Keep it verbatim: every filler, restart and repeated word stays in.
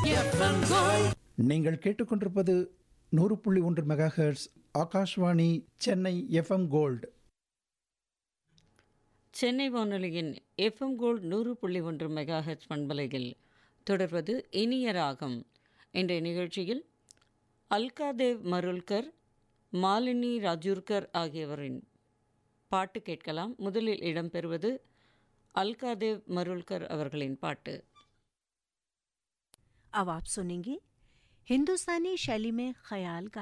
FM gold. நீங்கள் கேட்டுக்கொண்டிருப்பது நூறு புள்ளி ஒன்று mega hertz Akashvani Chennai FM gold. Chennai வானொலியின் எஃப்எம் கோல்ட் நூறு புள்ளி ஒன்று மெகா ஹெர்ட்ஸ் பண்பலையில் தொடர்வது இனிய ராகம். இன்றைய நிகழ்ச்சியில் அல்காதேவ் மருல்கர், மாலினி ராஜூர்கர் ஆகியோரின் பாட்டு கேட்கலாம். முதலில் இடம்பெறுவது அல்காதேவ் மருல்கர் அவர்களின் பாட்டு. अब आप सुनेंगे हिंदुस्तानी शैली में ख्याल